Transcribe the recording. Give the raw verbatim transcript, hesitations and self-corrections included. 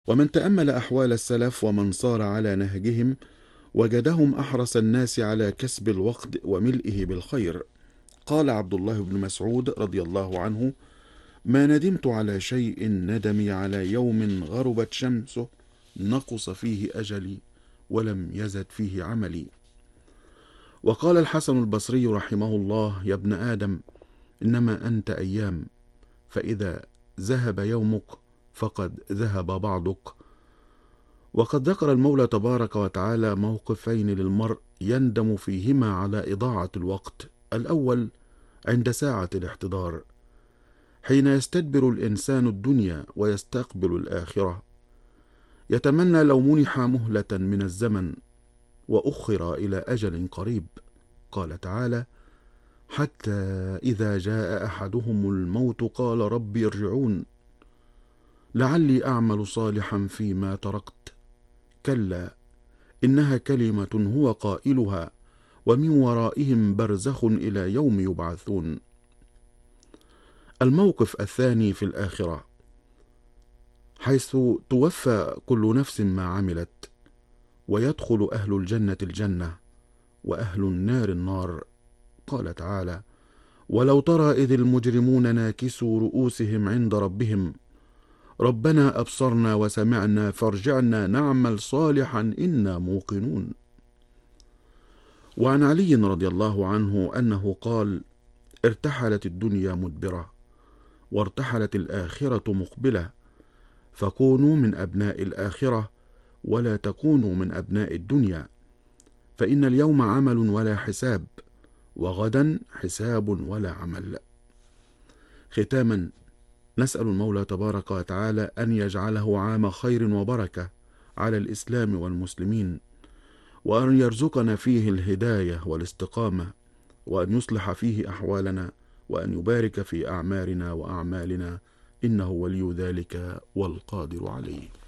ومن تأمل أحوال السلف ومن صار على نهجهم وجدهم أحرص الناس على كسب الوقت وملئه بالخير. قال عبد الله بن مسعود رضي الله عنه: ما ندمت على شيء ندمي على يوم غربت شمسه نقص فيه أجلي ولم يزد فيه عملي. وقال الحسن البصري رحمه الله: يا ابن آدم، إنما أنت أيام، فإذا ذهب يومك فقد ذهب بعضك. وقد ذكر المولى تبارك وتعالى موقفين للمرء يندم فيهما على إضاعة الوقت. الأول عند ساعة الاحتضار، حين يستدبر الإنسان الدنيا ويستقبل الآخرة، يتمنى لو منح مهلة من الزمن وأخر إلى أجل قريب. قال تعالى: حتى إذا جاء أحدهم الموت قال رب ارجعون لعلي أعمل صالحا فيما تركت، كلا إنها كلمة هو قائلها ومن ورائهم برزخ إلى يوم يبعثون. الموقف الثاني في الآخرة، حيث توفى كل نفس ما عملت، ويدخل أهل الجنة الجنة وأهل النار النار. قال تعالى: ولو ترى إذ المجرمون ناكسوا رؤوسهم عند ربهم ربنا أبصرنا وسمعنا فارجعنا نعمل صالحا إنا موقنون. وعن علي رضي الله عنه أنه قال: ارتحلت الدنيا مدبرة وارتحلت الآخرة مقبلة، فكونوا من أبناء الآخرة ولا تكونوا من أبناء الدنيا، فإن اليوم عمل ولا حساب، وغدا حساب ولا عمل. ختاما، نسأل المولى تبارك وتعالى أن يجعله عام خير وبركة على الإسلام والمسلمين، وأن يرزقنا فيه الهداية والاستقامة، وأن يصلح فيه أحوالنا، وأن يبارك في أعمارنا وأعمالنا، إنه ولي ذلك والقادر عليه.